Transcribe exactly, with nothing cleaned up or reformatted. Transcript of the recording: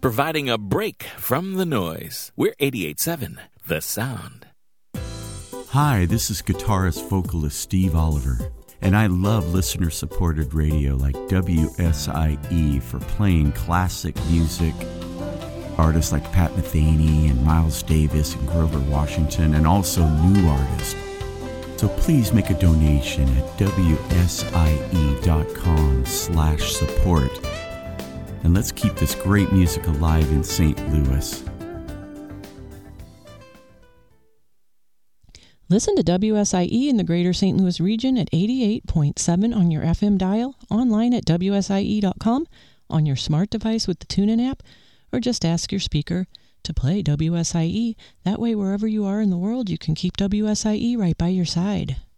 providing a break from the noise. We're eighty-eight point seven, The Sound. Hi, this is guitarist vocalist Steve Oliver, and I love listener-supported radio like W S I E for playing classic music. Artists like Pat Metheny and Miles Davis and Grover Washington, and also new artists. So please make a donation at W S I E dot com slash support. And let's keep this great music alive in Saint Louis. Listen to W S I E in the greater Saint Louis region at eighty-eight point seven on your F M dial, online at W S I E dot com, on your smart device with the TuneIn app, or just ask your speaker to play W S I E. That way, wherever you are in the world, you can keep W S I E right by your side.